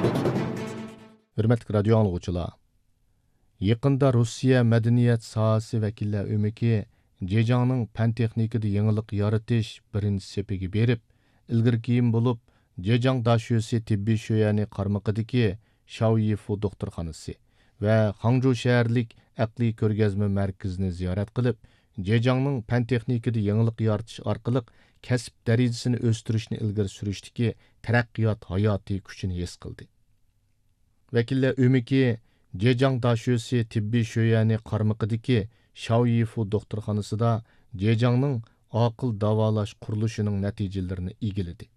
Hürmetli radio anlıqçılar. Yaqında Rossiya madaniyat sohasi vakillar ömiki Jejangning fan texnikada yangilik yaratish birinchi sepiga berib, ilgari keyin bo'lib Jejang Dashyosi tibbiy sho'yani qarmog'idagi Shaoyifu doktorxonasi va Hangzhou shaharlik aqliy ko'rgazma markazini ziyorat qilib, Jejangning fan texnikada yangilik yaratish orqali kasb darajasini o'stirishni ilgari surishdagi taraqqiyot hayotiy kuchini his qildi. Vakillar ömiki Jejang Dashyosi tibbiy sho'yani qarmog'idagi Shaoyifu doktorxonasida Jejangning aql davolash qurilishining natijalarini egilidi.